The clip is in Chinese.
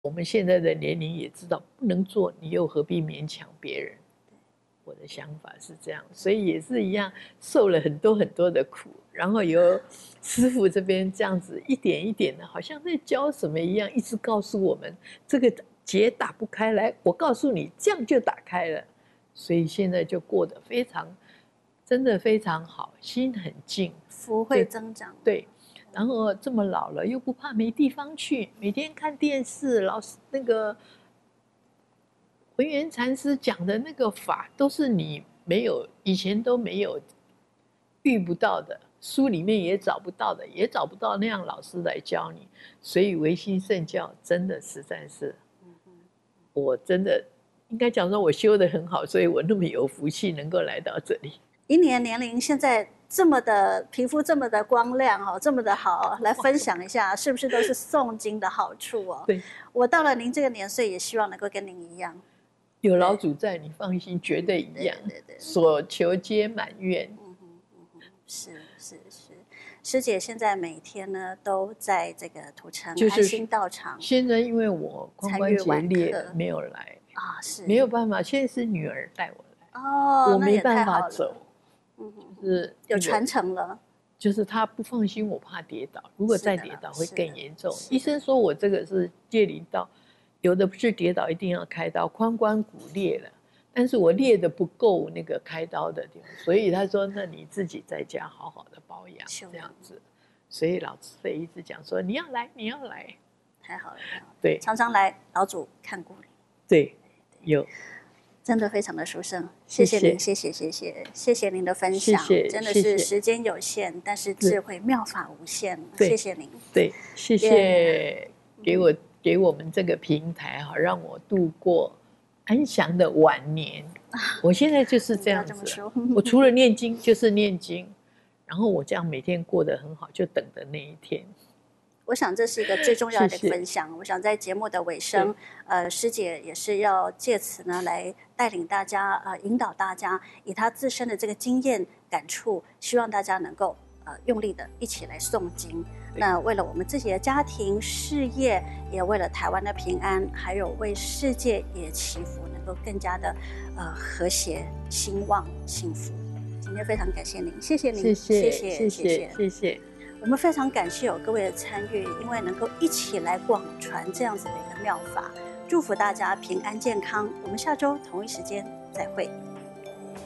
我们现在的年龄也知道不能做，你又何必勉强别人？我的想法是这样，所以也是一样，受了很多很多的苦，然后由师父这边这样子一点一点的，好像在教什么一样，一直告诉我们这个结打不开来，我告诉你这样就打开了，所以现在就过得非常，真的非常好，心很静， 福会增长。 对。然后这么老了又不怕没地方去，每天看电视，老师那个文渊禅师讲的那个法，都是你没有以前都没有遇不到的，书里面也找不到的，也找不到那样老师来教你。所以唯心圣教真的实在是，我真的应该讲说，我修得很好，所以我那么有福气能够来到这里。 以你的年龄现在这么的皮肤这么的光亮哦，这么的好，来分享一下，是不是都是诵经的好处哦？ 对， 我到了您这个年岁，也希望能够跟您一样。 有老主在，你放心，绝对一样。 对， 所求皆满愿。 是。师姐现在每天呢都在这个土城就是安心道场。 现在因为我髋关节裂没有来啊，是没有办法，现在是女儿带我来。 哦， 我没办法走。 就是有传承了。 就是他不放心我怕跌倒，如果再跌倒会更严重。医生说我这个是介离道，有的不是跌倒一定要开刀，髋关骨裂了，但是我裂的不够那个开刀的地方，所以他说那你自己在家好好的保养这样子。所以老师会一直讲说你要来，你要来， 太好了。 对， 常常来老主看过你。 对，有。 真的非常的殊胜，谢谢您，谢谢您的分享，真的是时间有限，但是智慧妙法无限，谢谢您。 对，谢谢给我们这个平台哈，让我度过安详的晚年。我现在就是这样子，我除了念经就是念经，然后我这样每天过得很好，就等着那一天。 我想这是一个最重要的分享。我想在节目的尾声，师姐也是要借此呢来带领大家，引导大家，以她自身的这个经验感触，希望大家能够用力的一起来诵经。那为了我们自己的家庭、事业，也为了台湾的平安，还有为世界也祈福，能够更加的和谐、兴旺、幸福。今天非常感谢您，谢谢您，谢谢。我们非常感谢有各位的参与，因为能够一起来广传这样子的一个妙法，祝福大家平安健康。我们下周同一时间再会。